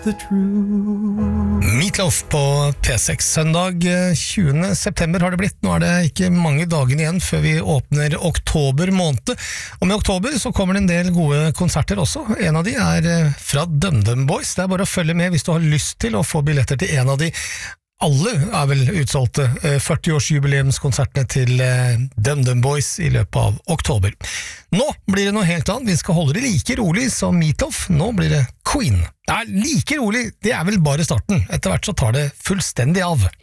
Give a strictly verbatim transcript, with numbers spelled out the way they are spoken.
the truth. Meatloaf på P seks. Søndag tjuende september har det blitt. Nå er det ikke mange dagene igjen før vi åpner oktober måned. Og med oktober så kommer det en del gode konserter også. En av de er fra DumDum Boys. Det er bare å følge med hvis du har lyst til å få billetter til en av de. Alle er vel utsolgte førti-årsjubileumskonsertene til DumDum Boys i løpet av oktober. Nå blir det noe helt annet. Vi skal holde det like rolig som Meatloaf. Nå blir det Queen. Nei, like rolig, det er vel bare starten. Etter hvert så tar det fullstendig av.